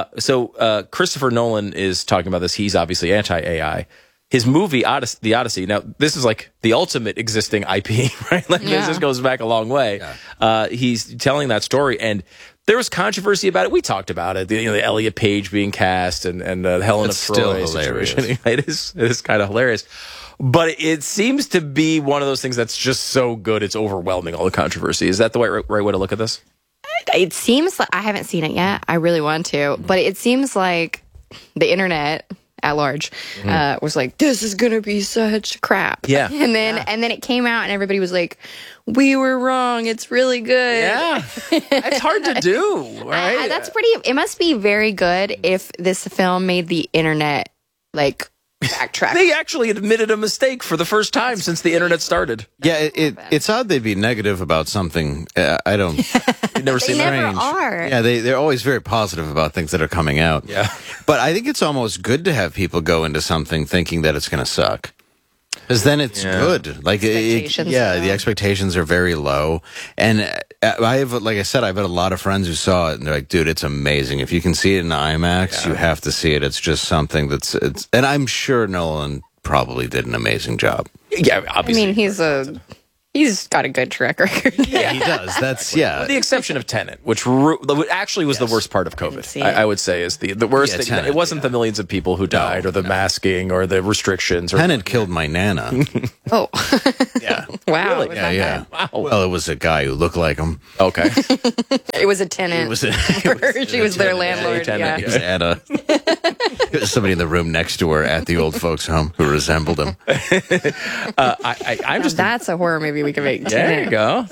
So Christopher Nolan is talking about this. He's obviously anti-AI. His movie The Odyssey. Now, this is like the ultimate existing IP, right? Like, this goes back a long way. Yeah. He's telling that story, and there was controversy about it. We talked about it. The Elliot Page being cast and Helen of Troy situation. It is kind of hilarious. But it seems to be one of those things that's just so good, it's overwhelming all the controversy. Is that the right way to look at this? It seems like, I haven't seen it yet. I really want to. But it seems like the internet at large was like, this is going to be such crap. Yeah. And then it came out and everybody was like, we were wrong. It's really good. Yeah. It's hard to do, right? It must be very good if this film made the internet, like, backtrack. They actually admitted a mistake for the first time since the internet started. Yeah, it's odd they'd be negative about something. I don't. You've never seen never that? are. Yeah, they're always very positive about things that are coming out. Yeah. But I think it's almost good to have people go into something thinking that it's going to suck. Because then it's good. Like, the expectations are very low. And I have, like I said, I've had a lot of friends who saw it and they're like, dude, it's amazing. If you can see it in IMAX, you have to see it. It's just something and I'm sure Nolan probably did an amazing job. Yeah, obviously. I mean, he's got a good track record. Yeah, he does. That's, With the exception of Tenet, which actually was the worst part of COVID. I would say is the worst thing. Tenet, it wasn't the millions of people who died or the masking or the restrictions. Tenet killed my Nana. Oh. Yeah. Wow. Really? Yeah. Wow. Well, it was a guy who looked like him. Okay. It was a tenant. She was their landlord. Yeah. It was Anna. There was somebody in the room next to her at the old folks' home who resembled him. I'm just. That's a horror movie we can make. There you go.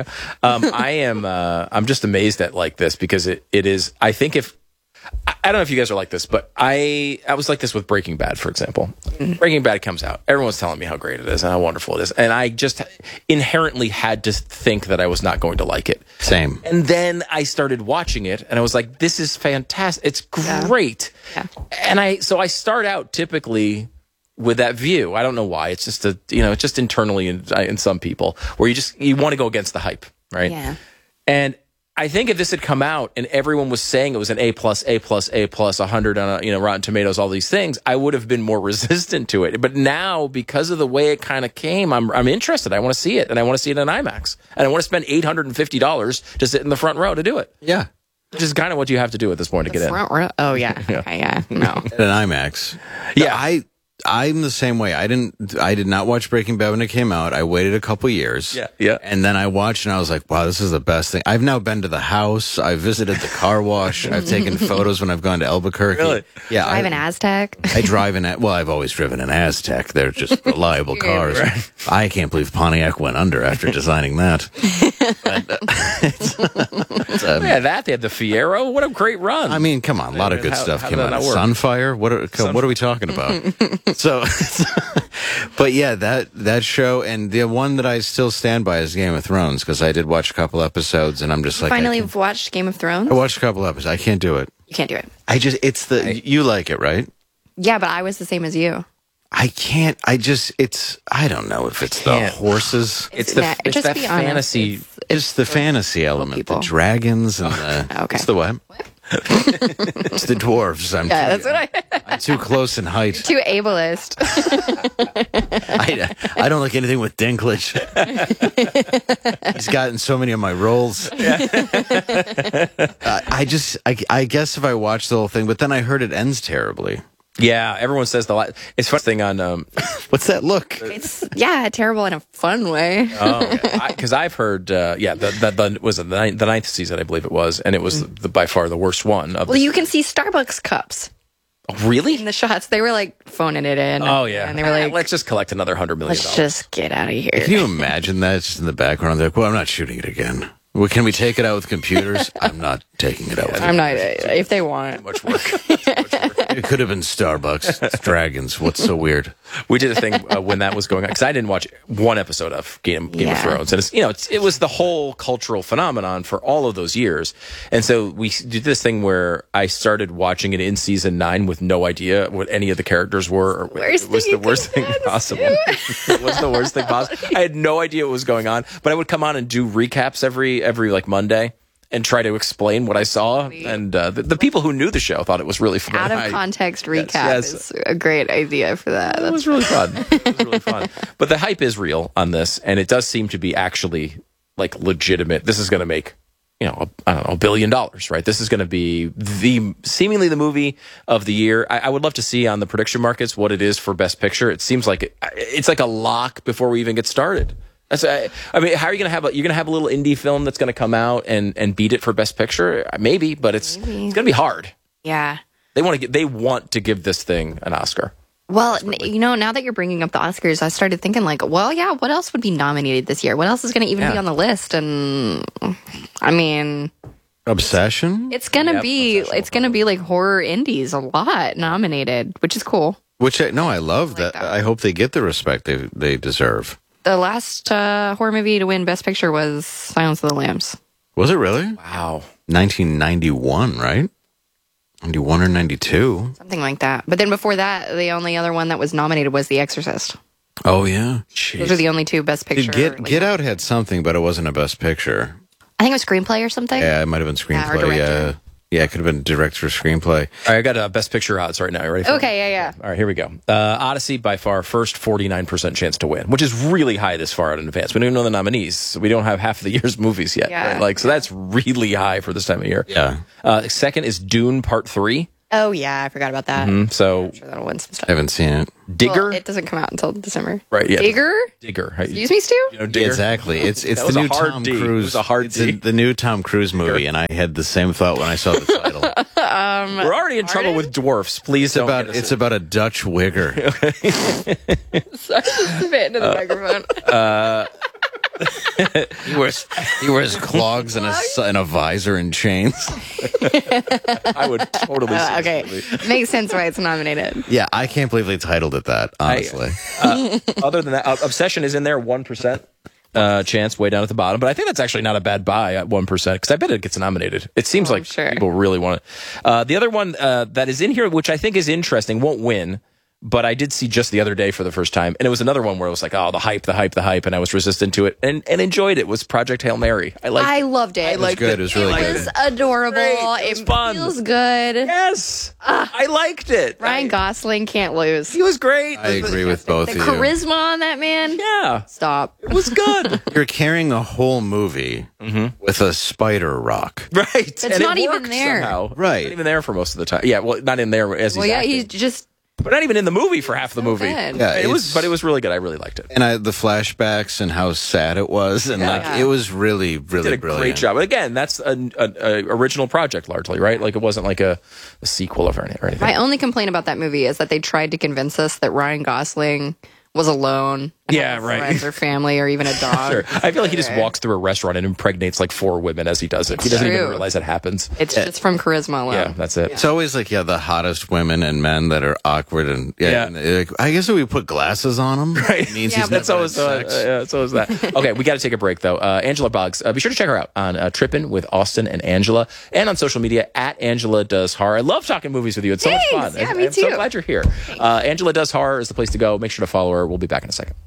I'm just amazed at like this because it is. I think I don't know if you guys are like this, but I was like this with Breaking Bad, for example. Breaking Bad comes out. Everyone's telling me how great it is and how wonderful it is. And I just inherently had to think that I was not going to like it. Same. And then I started watching it and I was like, this is fantastic. It's great. Yeah. And I start out typically with that view. I don't know why. It's just it's just internally in some people where you want to go against the hype, right? Yeah. And I think if this had come out and everyone was saying it was an A+, 100 on Rotten Tomatoes, all these things, I would have been more resistant to it. But now, because of the way it kind of came, I'm interested. I want to see it, and I want to see it in IMAX, and I want to spend $850 to sit in the front row to do it. Yeah. Which is kind of what you have to do at this point to get in. Front row? Oh yeah. Okay, yeah. No. At an IMAX. Yeah. I'm the same way. I did not watch Breaking Bad when it came out. I waited a couple years. Yeah. And then I watched and I was like, wow, this is the best thing. I've now been to the house. I've visited the car wash. I've taken photos when I've gone to Albuquerque. Really? Yeah. Drive an Aztec. I drive I've always driven an Aztec. They're just reliable cars. Right. I can't believe Pontiac went under after designing that. They had the Fiero. What a great run. I mean, come on. A lot of good stuff came out. Sunfire? What are we talking about? So, but yeah, that show, and the one that I still stand by is Game of Thrones, because I did watch a couple episodes, and I'm just like, finally watched Game of Thrones? I watched a couple episodes. I can't do it. You can't do it. You like it, right? Yeah, but I was the same as you. I can't. I don't know if it's the horses. It's that fantasy. It's the fantasy element. The dragons and the. Okay. It's the what? It's the dwarves. That's what I'm too close in height. Too ableist. I don't like anything with Dinklage. He's gotten so many of my roles. I guess if I watched the whole thing, but then I heard it ends terribly. Yeah, everyone says it's fun thing on. What's that look? It's terrible in a fun way. Oh, because I've heard, that was the ninth season, I believe it was, and it was by far the worst one. You can see Starbucks cups. Oh, really? In the shots, they were like phoning it in. Oh yeah, and they were like, let's just collect another $100 million. Let's just get out of here. Can you imagine that just in the background? They're like, well, I'm not shooting it again. Well, can we take it out with computers? I'm not taking it out with I'm not. If they want. Much work. It could have been Starbucks. It's dragons. What's so weird? We did a thing when that was going on, because I didn't watch one episode of Game of Thrones, and it was the whole cultural phenomenon for all of those years. And so we did this thing where I started watching it in season 9 with no idea what any of the characters were. It was the worst thing possible. It was the worst thing possible. I had no idea what was going on, but I would come on and do recaps every like Monday and try to explain what I saw. And the people who knew the show thought it was really fun. Out of context recap is a great idea for that. It was really fun. But the hype is real on this, and it does seem to be actually like legitimate. This is going to make, $1 billion, right? This is going to be seemingly the movie of the year. I would love to see on the prediction markets what it is for Best Picture. It seems like it's like a lock before we even get started. How are you going to have you're going to have a little indie film that's going to come out and beat it for Best Picture? Maybe, but it's going to be hard. Yeah. They want to give this thing an Oscar. Well, now that you're bringing up the Oscars, I started thinking what else would be nominated this year? What else is going to even be on the list? And I mean, Obsession? It's going to be like horror indies, a lot nominated, which is cool. Which I love that. I hope they get the respect they deserve. The last horror movie to win Best Picture was Silence of the Lambs. Was it really? Wow. 1991, right? 91 or 92. Something like that. But then before that, the only other one that was nominated was The Exorcist. Oh, yeah. Jeez. Those are the only two Best Picture. Get Out had something, but it wasn't a Best Picture. I think it was screenplay or something. Yeah, it might have been screenplay. Yeah, it could have been director screenplay. All right, I got Best Picture odds right now. You ready for Okay, yeah. All right, here we go. Odyssey, by far, first 49% chance to win, which is really high this far out in advance. We don't even know the nominees, so we don't have half of the year's movies yet. Yeah. Right? So that's really high for this time of year. Yeah. Second is Dune Part 3. Oh, yeah, I forgot about that. So I'm sure that'll win some stuff. I haven't seen it. Digger? Well, it doesn't come out until December. Right, yeah. Digger? Excuse me, Stu? You know Digger? Yeah, exactly. It's the new hard Tom D. Cruise. It was a hard D. The new Tom Cruise movie, and I had the same thought when I saw the title. We're already in trouble with dwarfs. Please It's about a Dutch wigger. Sorry, just spit into the microphone. He wears clogs and a visor and chains. I would totally see okay. Makes sense why it's nominated. Yeah, I can't believe they titled it that, honestly. Other than that, Obsession is in there, 1% chance way down at the bottom. But I think that's actually not a bad buy at 1%, because I bet it gets nominated. It seems like people really want it. The other one that is in here, which I think is interesting, won't win, but I did see just the other day for the first time, and it was another one where it was like, oh, the hype, and I was resistant to it and enjoyed it. Was Project Hail Mary. I loved it. It was good. It was really good. It was adorable. It was fun. Feels good. Yes. I liked it. Ryan Gosling can't lose. He was great. I agree with both of you. Charisma on that man. Yeah. Stop. It was good. You're carrying a whole movie with a spider rock. Right. It's and not it even works there. Somehow. Right. Not even there for most of the time. Yeah, well, not in there as he's acting. He's just... But not even in the movie for half the movie. Good. Yeah, it was really good. I really liked it. And the flashbacks and how sad it was, and it was really, really did a brilliant. great job. But again, that's an original project largely, right? Like it wasn't like a sequel or anything. My only complaint about that movie is that they tried to convince us that Ryan Gosling was alone. Yeah, right. Friends or family or even a dog. Sure. I feel like he just walks through a restaurant and impregnates like 4 women as he does it. He doesn't even realize it happens. It's just from charisma alone. Yeah, that's it. It's always like, the hottest women and men that are awkward. And like, I guess if we put glasses on them, right. it means he's that's never always had sex. so is that. Okay, we got to take a break though. Angela Boggs, be sure to check her out on Trippin' with Austin and Angela, and on social media at Angela Does Horror. I love talking movies with you. It's so much fun. Yeah, me I'm too. so glad you're here. Angela Does Horror is the place to go. Make sure to follow her. We'll be back in a second.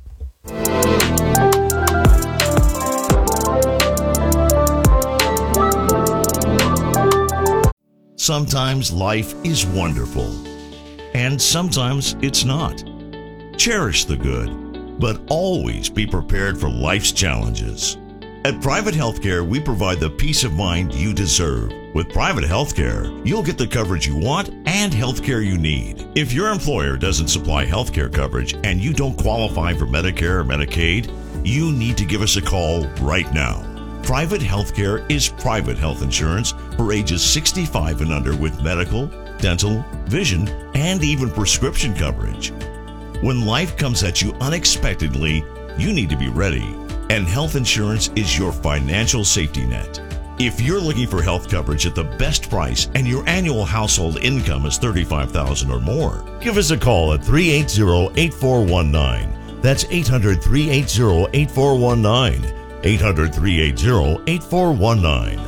Sometimes life is wonderful, and sometimes it's not. Cherish the good, but always be prepared for life's challenges. At Private Healthcare, we provide the peace of mind you deserve. With Private Healthcare, you'll get the coverage you want and healthcare you need. If your employer doesn't supply healthcare coverage and you don't qualify for Medicare or Medicaid, you need to give us a call right now. Private Healthcare is private health insurance for ages 65 and under with medical, dental, vision, and even prescription coverage. When life comes at you unexpectedly, you need to be ready. And health insurance is your financial safety net. If you're looking for health coverage at the best price and your annual household income is $35,000 or more, give us a call at 380-8419. That's 800-380-8419. 800-380-8419.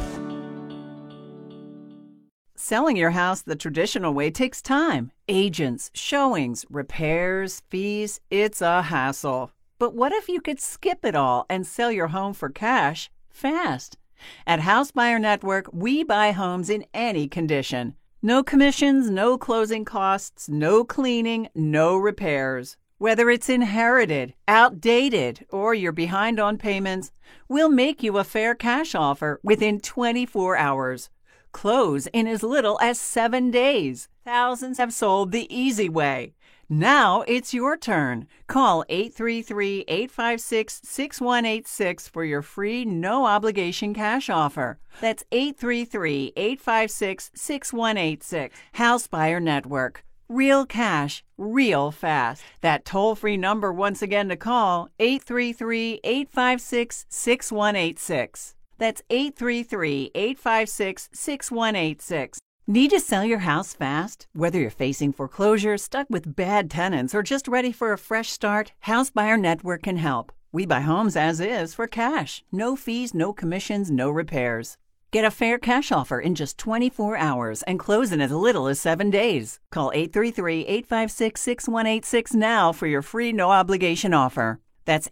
Selling your house the traditional way takes time. Agents, showings, repairs, fees, it's a hassle. But what if you could skip it all and sell your home for cash fast? At House Buyer Network, we buy homes in any condition. No commissions, no closing costs, no cleaning, no repairs. Whether it's inherited, outdated, or you're behind on payments, we'll make you a fair cash offer within 24 hours. Close in as little as 7 days. Thousands have sold the easy way. Now it's your turn. Call 833-856-6186 for your free, no-obligation cash offer. That's 833-856-6186. House Buyer Network. Real cash, real fast. That toll-free number once again to call, 833-856-6186. That's 833-856-6186. Need to sell your house fast? Whether you're facing foreclosure, stuck with bad tenants, or just ready for a fresh start, House Buyer Network can help. We buy homes as is for cash. No fees, no commissions, no repairs. Get a fair cash offer in just 24 hours and close in as little as 7 days. Call 833-856-6186 now for your free no-obligation offer. That's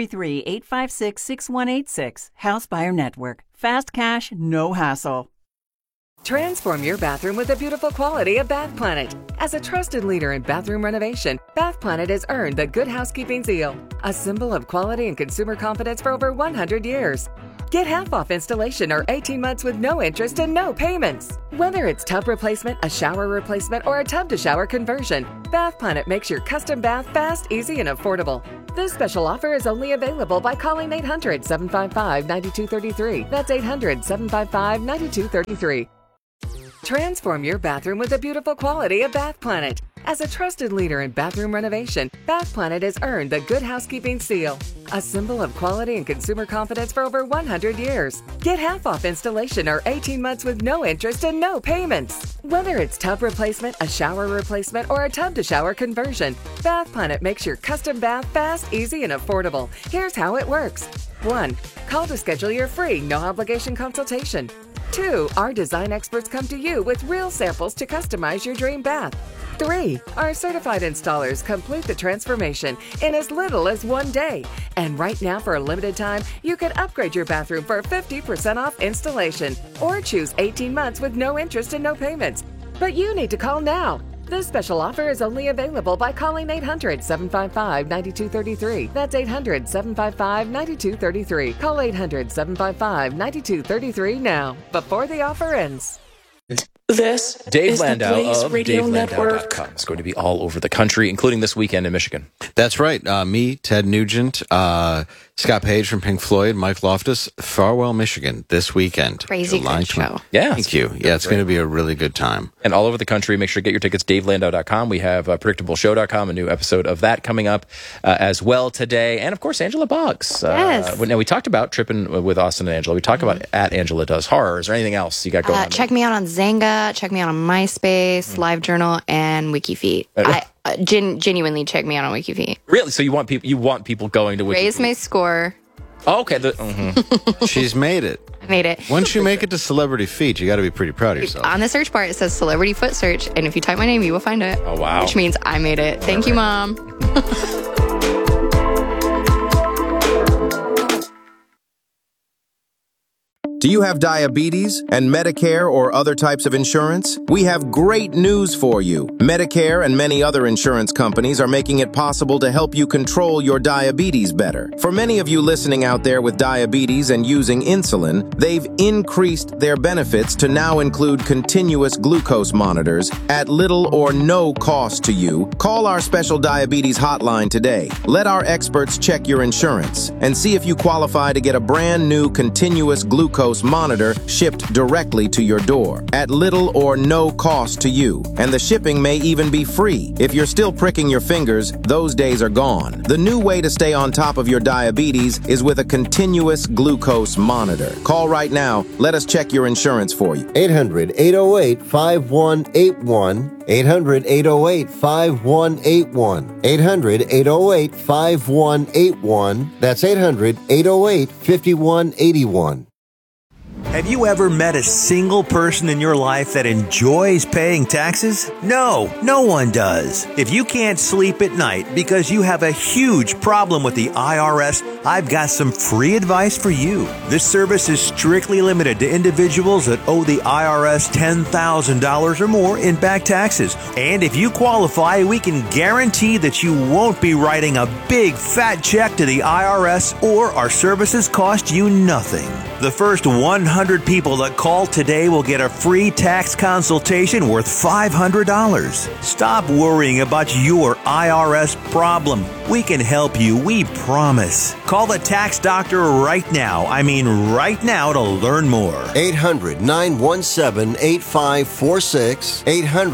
833-856-6186. House Buyer Network. Fast cash, no hassle. Transform your bathroom with the beautiful quality of Bath Planet. As a trusted leader in bathroom renovation, Bath Planet has earned the Good Housekeeping seal, a symbol of quality and consumer confidence for over 100 years. Get half off installation or 18 months with no interest and no payments. Whether it's tub replacement, a shower replacement, or a tub-to-shower conversion, Bath Planet makes your custom bath fast, easy, and affordable. This special offer is only available by calling 800-755-9233. That's 800-755-9233. Transform your bathroom with the beautiful quality of Bath Planet. As a trusted leader in bathroom renovation, Bath Planet has earned the Good Housekeeping seal, a symbol of quality and consumer confidence for over 100 years. Get half off installation or 18 months with no interest and no payments. Whether it's tub replacement, a shower replacement, or a tub-to-shower conversion, Bath Planet makes your custom bath fast, easy, and affordable. Here's how it works. 1. Call to schedule your free, no-obligation consultation. 2. Our design experts come to you with real samples to customize your dream bath. 3. Our certified installers complete the transformation in as little as 1 day. And right now, for a limited time, you can upgrade your bathroom for 50% off installation or choose 18 months with no interest and no payments. But you need to call now. This special offer is only available by calling 800-755-9233. That's 800-755-9233. Call 800-755-9233 now, before the offer ends. This Dave is Landau the Blaze of Radio Network. DaveLandau.com. It's going to be all over the country, including this weekend in Michigan. That's right. Me, Ted Nugent, Scott Page from Pink Floyd, Mike Loftus, Farwell, Michigan, this weekend. Crazy good show. Yeah. Thank you. Yeah, it's going to be a really good time. And all over the country, make sure to get your tickets, DaveLandau.com. We have PredictableShow.com, a new episode of that coming up as well today. And, of course, Angela Boggs. Yes. Now, we talked about tripping with Austin and Angela. We talked about at Angela Does Horror. Is there anything else you got going on? Check me out on Zanga. Check me out on MySpace, LiveJournal, and WikiFeet. Genuinely check me out on WikiFeet. Really? So you want people going to WikiFeet? Raise my score. Oh, okay. She's made it. I made it. Once you make it to Celebrity Feet, you got to be pretty proud of yourself. On the search bar, it says Celebrity Foot Search, and if you type my name, you will find it. Oh, wow. Which means I made it. Thank you, Mom. Do you have diabetes and Medicare or other types of insurance? We have great news for you. Medicare and many other insurance companies are making it possible to help you control your diabetes better. For many of you listening out there with diabetes and using insulin, they've increased their benefits to now include continuous glucose monitors at little or no cost to you. Call our special diabetes hotline today. Let our experts check your insurance and see if you qualify to get a brand new continuous glucose monitor shipped directly to your door at little or no cost to you. And the shipping may even be free. If you're still pricking your fingers, those days are gone. The new way to stay on top of your diabetes is with a continuous glucose monitor. Call right now. Let us check your insurance for you. 800-808-5181. 800-808-5181. 800-808-5181. That's 800-808-5181. Have you ever met a single person in your life that enjoys paying taxes? No, no one does. If you can't sleep at night because you have a huge problem with the IRS, I've got some free advice for you. This service is strictly limited to individuals that owe the IRS $10,000 or more in back taxes. And if you qualify, we can guarantee that you won't be writing a big fat check to the IRS, or our services cost you nothing. The first 100 people that call today will get a free tax consultation worth $500. Stop worrying about your IRS problem. We can help you, we promise. Call the tax doctor right now. I mean right now, to learn more. 800-917-8546.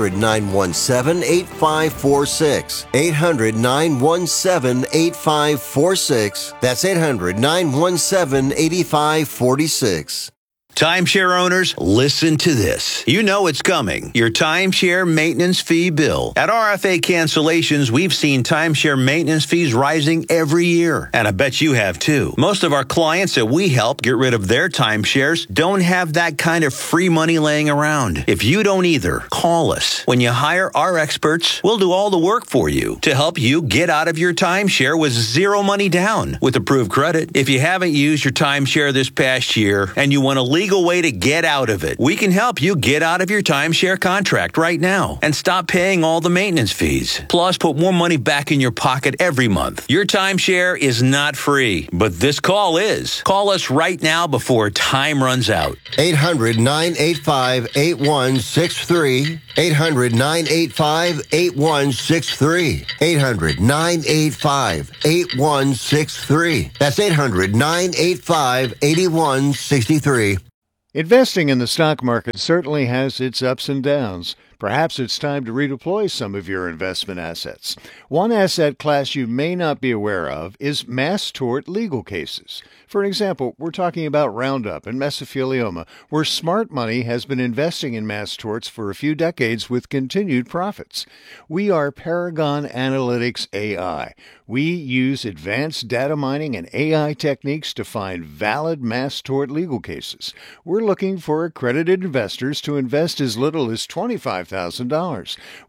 800-917-8546. 800-917-8546. That's 800-917-8546. Timeshare owners, listen to this. You know it's coming. Your timeshare maintenance fee bill. At RFA Cancellations, we've seen timeshare maintenance fees rising every year. And I bet you have too. Most of our clients that we help get rid of their timeshares don't have that kind of free money laying around. If you don't either, call us. When you hire our experts, we'll do all the work for you to help you get out of your timeshare with zero money down with approved credit. If you haven't used your timeshare this past year and you want to legal way to get out of it, we can help you get out of your timeshare contract right now and stop paying all the maintenance fees. Plus, put more money back in your pocket every month. Your timeshare is not free, but this call is. Call us right now before time runs out. 800-985-8163. 800-985-8163. 800-985-8163. That's 800-985-8163. Investing in the stock market certainly has its ups and downs. Perhaps it's time to redeploy some of your investment assets. One asset class you may not be aware of is mass tort legal cases. For example, we're talking about Roundup and mesothelioma, where smart money has been investing in mass torts for a few decades with continued profits. We are Paragon Analytics AI. We use advanced data mining and AI techniques to find valid mass tort legal cases. We're looking for accredited investors to invest as little as $25,000.